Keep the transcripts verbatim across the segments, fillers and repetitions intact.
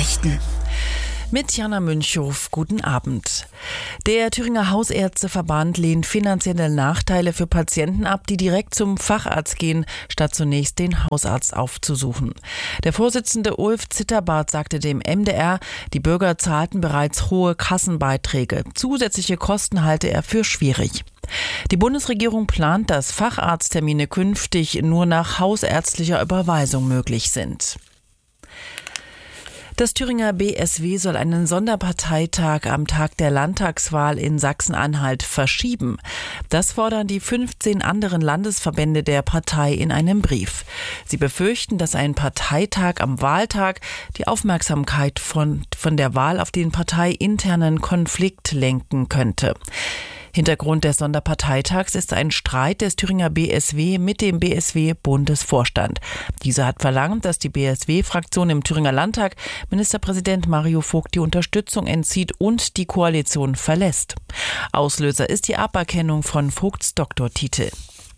Nachrichten. Mit Jana Münchow, guten Abend. Der Thüringer Hausärzteverband lehnt finanzielle Nachteile für Patienten ab, die direkt zum Facharzt gehen, statt zunächst den Hausarzt aufzusuchen. Der Vorsitzende Ulf Zitterbart sagte dem M D R, die Bürger zahlten bereits hohe Kassenbeiträge. Zusätzliche Kosten halte er für schwierig. Die Bundesregierung plant, dass Facharzttermine künftig nur nach hausärztlicher Überweisung möglich sind. Das Thüringer B S W soll einen Sonderparteitag am Tag der Landtagswahl in Sachsen-Anhalt verschieben. Das fordern die fünfzehn anderen Landesverbände der Partei in einem Brief. Sie befürchten, dass ein Parteitag am Wahltag die Aufmerksamkeit von, von der Wahl auf den parteiinternen Konflikt lenken könnte. Hintergrund des Sonderparteitags ist ein Streit des Thüringer B S W mit dem B S W-Bundesvorstand. Dieser hat verlangt, dass die B S W-Fraktion im Thüringer Landtag Ministerpräsident Mario Vogt die Unterstützung entzieht und die Koalition verlässt. Auslöser ist die Aberkennung von Vogts Doktortitel.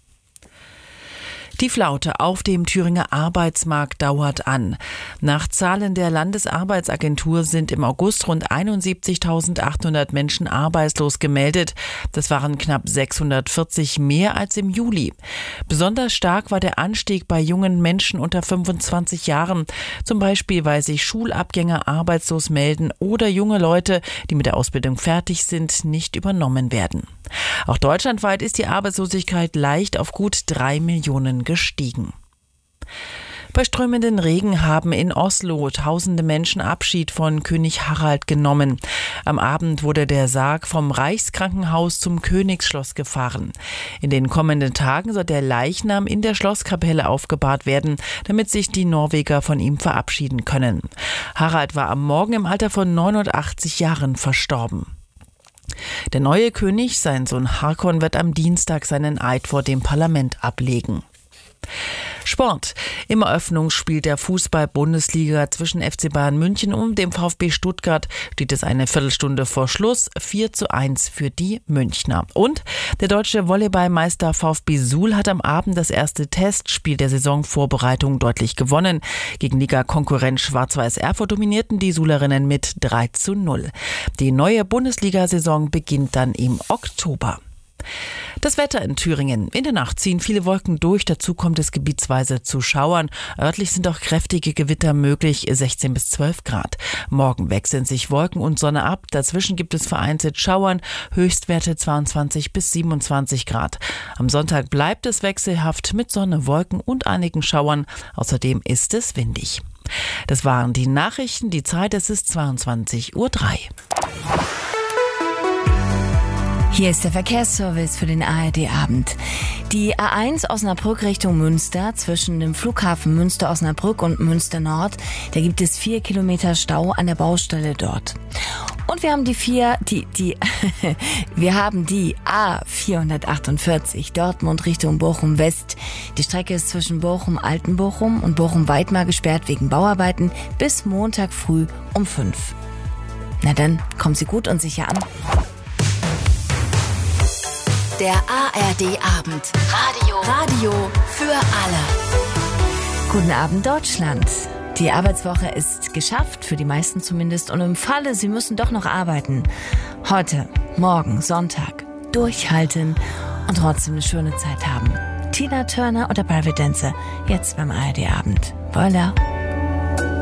Die Flaute auf dem Thüringer Arbeitsmarkt dauert an. Nach Zahlen der Landesarbeitsagentur sind im August rund einundsiebzigtausendachthundert Menschen arbeitslos gemeldet. Das waren knapp sechshundertvierzig mehr als im Juli. Besonders stark war der Anstieg bei jungen Menschen unter fünfundzwanzig Jahren. Zum Beispiel, weil sich Schulabgänger arbeitslos melden oder junge Leute, die mit der Ausbildung fertig sind, nicht übernommen werden. Auch deutschlandweit ist die Arbeitslosigkeit leicht auf gut drei Millionen gestiegen. Bei strömenden Regen haben in Oslo tausende Menschen Abschied von König Harald genommen. Am Abend wurde der Sarg vom Reichskrankenhaus zum Königsschloss gefahren. In den kommenden Tagen soll der Leichnam in der Schlosskapelle aufgebahrt werden, damit sich die Norweger von ihm verabschieden können. Harald war am Morgen im Alter von neunundachtzig Jahren verstorben. Der neue König, sein Sohn Haakon, wird am Dienstag seinen Eid vor dem Parlament ablegen. Sport. Im Eröffnungsspiel der Fußball-Bundesliga zwischen F C Bayern München und dem VfB Stuttgart steht es eine Viertelstunde vor Schluss vier zu eins für die Münchner. Und der deutsche Volleyballmeister VfB Suhl hat am Abend das erste Testspiel der Saisonvorbereitung deutlich gewonnen. Gegen Liga-Konkurrent Schwarz-Weiß Erfurt dominierten die Suhlerinnen mit drei zu null. Die neue Bundesliga-Saison beginnt dann im Oktober. Das Wetter in Thüringen. In der Nacht ziehen viele Wolken durch, dazu kommt es gebietsweise zu Schauern. Örtlich sind auch kräftige Gewitter möglich, sechzehn bis zwölf Grad. Morgen wechseln sich Wolken und Sonne ab, dazwischen gibt es vereinzelt Schauern, Höchstwerte zweiundzwanzig bis siebenundzwanzig Grad. Am Sonntag bleibt es wechselhaft mit Sonne, Wolken und einigen Schauern, außerdem ist es windig. Das waren die Nachrichten, die Zeit, es ist zweiundzwanzig Uhr drei. Hier ist der Verkehrsservice für den A R D-Abend. Die A eins Osnabrück Richtung Münster zwischen dem Flughafen Münster-Osnabrück und Münster-Nord, da gibt es vier Kilometer Stau an der Baustelle dort. Und wir haben die vier, die, die, wir haben die A vierhundertachtundvierzig Dortmund Richtung Bochum-West. Die Strecke ist zwischen Bochum-Altenbochum und Bochum-Weidmar gesperrt wegen Bauarbeiten bis Montag früh um fünf. Na dann, kommen Sie gut und sicher an. Der A R D-Abend. Radio. Radio für alle. Guten Abend, Deutschland. Die Arbeitswoche ist geschafft, für die meisten zumindest. Und im Falle, Sie müssen doch noch arbeiten. Heute, morgen, Sonntag. Durchhalten und trotzdem eine schöne Zeit haben. Tina Turner oder Private Dancer. Jetzt beim A R D-Abend. Voilà.